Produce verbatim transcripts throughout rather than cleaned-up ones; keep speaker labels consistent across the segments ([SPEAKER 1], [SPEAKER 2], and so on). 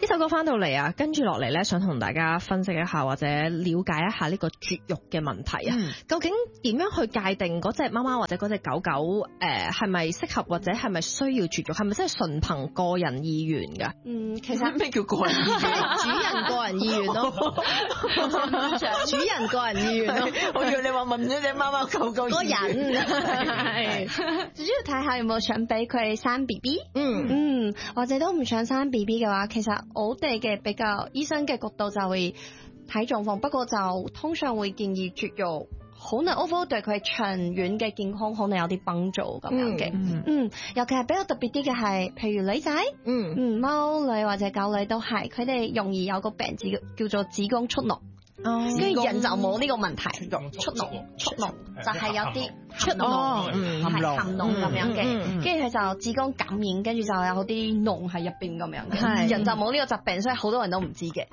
[SPEAKER 1] 呢首歌翻到嚟啊，跟住落嚟咧，想同大家分析一下或者了解一下呢個絕育嘅問題啊。嗯、究竟點樣去界定嗰隻貓貓或者嗰隻狗狗誒係咪適合或者係咪需要絕育？係咪真係純憑個人意願㗎？
[SPEAKER 2] 嗯，其實
[SPEAKER 3] 咩叫個人意願？
[SPEAKER 1] 主人個人意願咯，主人個人意願咯。
[SPEAKER 3] 我以為你話問咗隻貓貓狗狗
[SPEAKER 1] 個人係，
[SPEAKER 2] 主要睇下有冇想俾佢生 B B。
[SPEAKER 1] 嗯
[SPEAKER 2] 嗯，或者都唔想生 B B 嘅話，其實我哋嘅比較醫生嘅角度就會睇狀況，不過就通常會建議絕育，可能 overall 對佢長遠嘅健康可能有啲幫助咁樣嘅。嗯，嗯，尤其係比較特別啲嘅係，譬如女仔，
[SPEAKER 1] 嗯
[SPEAKER 2] 嗯，貓女或者狗女都係，佢哋容易有個病字叫做子宮出膿。
[SPEAKER 1] 哦，
[SPEAKER 2] 跟住人就冇呢個問題，
[SPEAKER 3] 出
[SPEAKER 2] 膿出膿就係有啲
[SPEAKER 1] 出膿，
[SPEAKER 2] 係含膿咁樣嘅，跟住佢就子宮感染，跟住就有啲膿喺入邊咁樣嘅，人就冇呢個疾病，所以好多人都唔知嘅。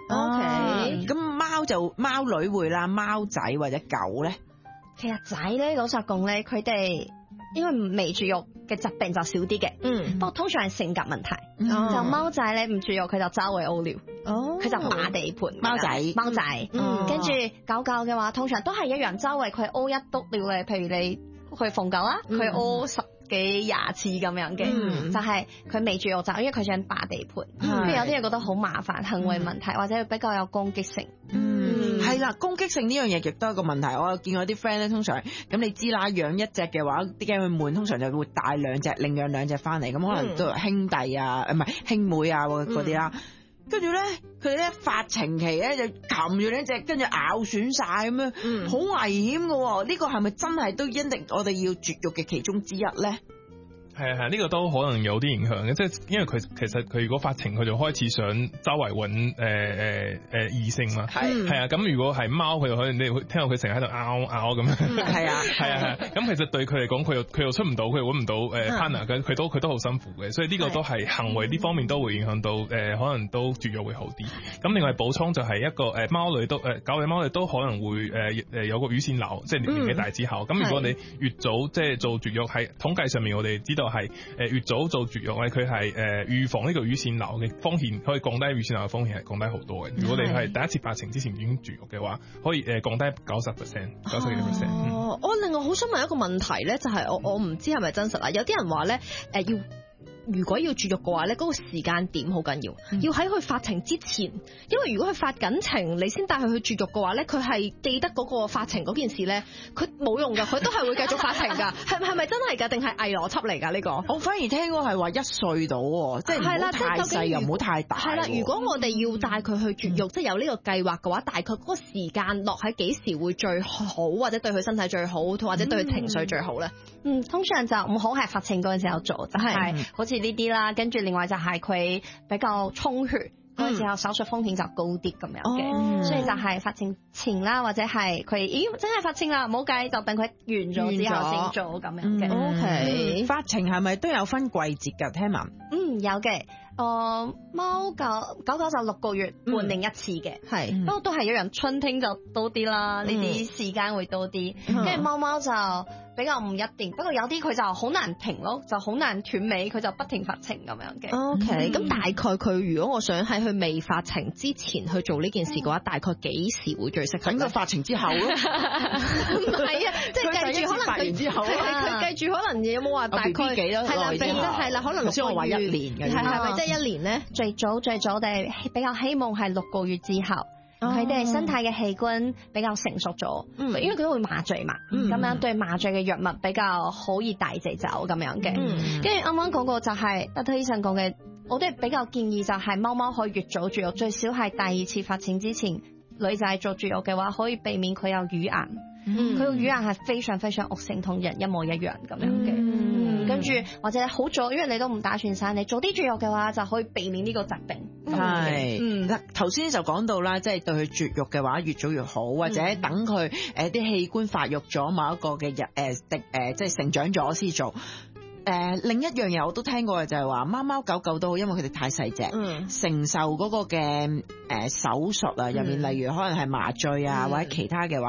[SPEAKER 1] OK，
[SPEAKER 3] 咁貓就貓女會啦，貓仔或者狗咧，
[SPEAKER 2] 其實仔咧老實講咧，佢哋因為未絕育嘅疾病就少啲嘅，嗯，不過通常係性格問題，就貓仔咧唔絕育佢就周圍屙尿。哦，佢就霸地盤，
[SPEAKER 3] 貓仔，
[SPEAKER 2] 貓仔，嗯，跟住狗狗嘅話，通常都係一樣，周圍佢屙一篤尿咧，譬如你去逢狗啦，佢屙十幾廿次咁樣嘅，嗯、就係佢未絕育就因為佢想霸地盤，跟住、嗯、有啲人覺得好麻煩，行為問題、嗯、或者比較有攻擊性，
[SPEAKER 3] 嗯，係啦、嗯，攻擊性呢樣嘢亦都係一個問題。我有見過啲 friend 咧，通常咁你知啦，養一隻嘅話，啲驚佢悶，通常就會帶兩隻，領養兩隻翻嚟，咁可能都係兄弟啊，唔係兄妹啊嗰啲啦。跟住咧，佢哋咧發情期咧就擒住呢隻，跟住咬損晒咁樣，好、嗯、危險噶。呢、這個係咪真係都一定我哋要絕育嘅其中之一咧？
[SPEAKER 4] 係係，呢、這個都可能有啲影響嘅，即係因為佢其實佢如果發情，佢就開始想周圍揾誒誒誒異性嘛。係係啊，咁如果係貓，佢就可能你會聽到佢成日喺度拗拗咁樣。係啊係啊係，咁其實對佢嚟講，佢又佢又出唔到，佢又揾唔到誒 partner，佢佢都佢都好辛苦嘅，所以呢個都係行為呢方面都會影響到誒、呃，可能都絕育會好啲。咁另外補充就係一個誒貓類都誒狗類貓類都可能會誒誒、呃、有個乳腺瘤，即係年紀大之後。咁、嗯、如果你越早即係做絕育，喺統計上面我哋知道。係誒越早做絕育咧，佢係誒預防呢個乳腺瘤嘅風險，可以降低乳腺瘤嘅風險係降低好多嘅。如果你係第一次發情之前已經絕育嘅話，可以誒降低九十 percent， 九十幾 percent。
[SPEAKER 1] 哦，我另外好想問一個問題咧，就係、是、我我唔知係咪真實啦。有啲人話咧誒要。如果要絕育嘅話咧，嗰、那個時間點好緊要，嗯、要喺佢發情之前，因為如果佢發緊情，你先帶佢去絕育嘅話咧，佢係記得嗰個發情嗰件事咧，佢冇用噶，佢都係會繼續發情噶，係係咪真係噶，定係偽邏輯嚟噶呢個？我
[SPEAKER 3] 反而聽過係話一歲到，即係唔好太細又唔好太大。係啦，
[SPEAKER 1] 如果我哋要帶佢去絕育，嗯、即係有呢個計劃嘅話，大概嗰個時間落喺幾時會最好，或者對佢身體最好，或者對佢情緒最好咧？
[SPEAKER 2] 嗯，通常就唔好係發情嗰陣時候做，就係、是、好似呢啲啦，跟住另外就係佢比較充血嗰陣時候，手術風險就高啲咁樣嘅，嗯、所以就係發情前啦，或者係佢咦真係發情啦，唔好計，就等佢完咗之後先做咁樣嘅。
[SPEAKER 1] O K，
[SPEAKER 3] 發情係咪都有分季節㗎？聽聞
[SPEAKER 2] 嗯有嘅。誒、呃，貓狗狗狗就六個月換領一次嘅，係、嗯，不過都係一樣，春天就多啲啦，呢啲、嗯、時間會多啲，跟住貓貓就比較唔一定，不過有啲佢就好難停咯，就好難斷尾，佢就不停發情咁樣嘅。
[SPEAKER 1] O K，咁大概佢如果我想喺佢未發情之前去做呢件事嘅話，大概幾時會最適合？
[SPEAKER 3] 喺佢發情之後咯，唔
[SPEAKER 1] 係啊，即係計住可能
[SPEAKER 3] 發完之後，
[SPEAKER 1] 佢計住可能有冇話大概
[SPEAKER 3] 幾多
[SPEAKER 1] 係啦，係啦，可能六個月，
[SPEAKER 3] 話一年嘅，
[SPEAKER 1] 係係咪即係一年咧？
[SPEAKER 2] 最早最早我哋比較希望係六個月之後。佢哋、哦、身體嘅器官比較成熟咗，嗯、因為佢都會麻醉嘛，咁、嗯、樣對麻醉嘅藥物比較可以大隻走咁樣嘅。跟住啱啱講過就係德特醫生講嘅，我哋比較建議就係貓貓可以越早絕育，最少係第二次發情之前，女仔做絕育嘅話，可以避免佢有乳癌。佢個乳癌係非常非常惡性，同人一模一樣咁樣嘅。嗯、跟住或者好早，因為你都唔打算生，你早啲絕育嘅話，就可以避免呢個疾病。
[SPEAKER 3] 係，嗯，嗱，頭先就講到啦，即係對佢絕育嘅話，越早越好，或者等佢誒啲器官發育咗某一個嘅日誒的誒，即係成長咗先做。誒、呃，另一樣嘢我都聽過嘅就係話，貓貓狗狗都好，因為佢哋太細隻，嗯、承受嗰個嘅誒手術啊入面，嗯、例如可能係麻醉啊、嗯、或者其他嘅話，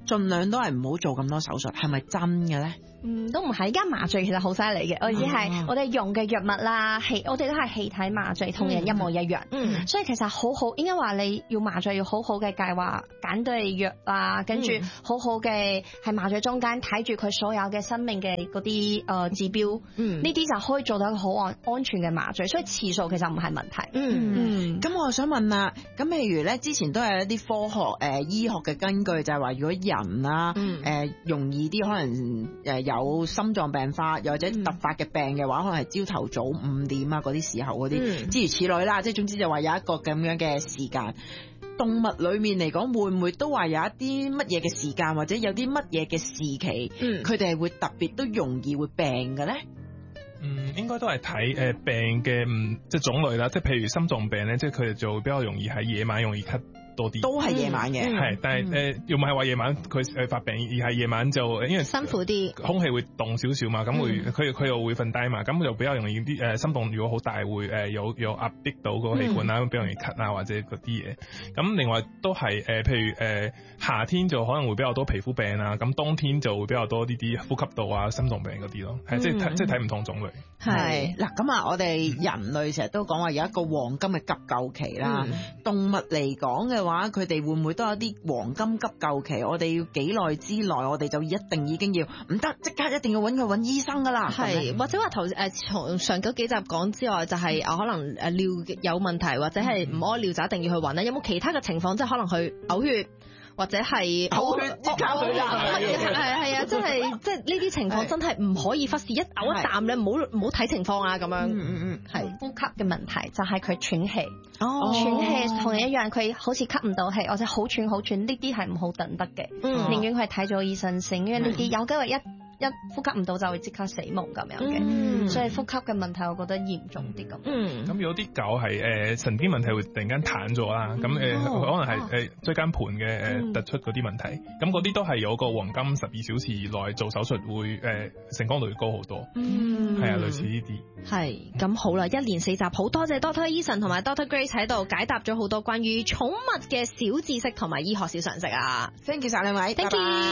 [SPEAKER 3] 盡量都係唔好做咁多手術，係咪真嘅咧？
[SPEAKER 2] 嗯，都唔係，而家麻醉其實好犀利嘅，我意思係我哋用嘅藥物啦，氣我哋都係氣體麻醉，同人一模一樣。嗯，所以其實好好，應該話你要麻醉要好好嘅計劃，揀對藥啊，跟住好好嘅喺麻醉中間睇住佢所有嘅生命嘅嗰啲誒指標，嗯，呢啲就可以做到一個好安安全嘅麻醉，所以次數其實唔係問題。
[SPEAKER 3] 嗯嗯，咁我想問啦，咁譬如咧之前都有一啲科學誒、呃、醫學嘅根據，就係話如果人啊誒、嗯呃、容易啲可能誒有。有心臟病發，又或者突發嘅病嘅話，可能係朝頭早五點啊嗰啲時候嗰啲，嗯、諸如此類啦。即係總之就話有一個咁樣嘅時間。動物裏面嚟講，會唔會都話有一啲乜嘢嘅時間，或者有啲乜嘢嘅時期，佢哋係會特別都容易會病嘅咧？
[SPEAKER 4] 嗯，應該都係睇誒病嘅唔即係種類啦。即係譬如心臟病咧，即係佢哋就會比較容易喺夜晚容易咳多啲，
[SPEAKER 3] 都係夜晚嘅，係、
[SPEAKER 4] 嗯，但係誒又唔係話夜晚佢誒發病，而係夜晚就因為
[SPEAKER 1] 辛苦啲，
[SPEAKER 4] 空氣會凍少少嘛，咁會佢佢、嗯、又會瞓低嘛，咁就比較容易啲誒心動，如果好大會誒有有壓迫到個氣管啦，嗯、比較容易咳啊或者嗰啲嘢。咁另外都係誒、呃、譬如誒、呃、夏天就可能會比較多皮膚病啊，咁冬天就會比較多呢啲呼吸道啊、心臟病嗰啲咯，係、嗯、即係睇即係睇唔同種類。
[SPEAKER 3] 係嗱，咁啊，我哋人類成日都講話有一個黃金嘅急救期啦，嗯、動物嚟講嘅話，佢哋會唔會都有啲黃金急救期？我哋要幾耐之內，我哋就一定已經要唔得，即刻一定要揾佢揾醫生噶啦。
[SPEAKER 1] 係或者話頭誒從上嗰幾集講之外，就係、是、啊可能誒尿有問題，或者係唔屙尿就一定要去揾咧。有冇其他嘅情況，即係可能去嘔血？或者係
[SPEAKER 3] 嘔血即刻去啦，
[SPEAKER 1] 係啊係啊，真係即係呢啲情況真係唔可以忽視，一嘔一啖咧，唔好唔好睇情況啊咁樣。嗯嗯嗯，係
[SPEAKER 2] 呼吸嘅問題就係佢喘氣，哦，喘氣同你一樣，佢好似吸唔到氣，或者好喘好喘，呢啲係唔好等得嘅，寧願佢睇咗醫生先，因為呢啲有機會一。一呼吸唔到就會即刻死亡咁樣嘅，嗯、所以呼吸嘅問題我覺得嚴重啲咁。嗯，
[SPEAKER 4] 咁有啲狗係誒神經問題會突然間彈咗啦，咁誒、嗯呃、可能係誒椎間盤嘅誒突出嗰啲問題，咁嗰啲都係有個黃金十二小時內做手術會誒、呃、成功率高好多。嗯，係啊，類似呢啲。
[SPEAKER 1] 係咁好啦，一連四集好多謝 Doctor Eason 同埋 Doctor Grace 喺度解答咗好多關於寵物嘅小知識同埋醫學小常識啊！
[SPEAKER 3] Thank you 晒兩位，
[SPEAKER 1] Thank you。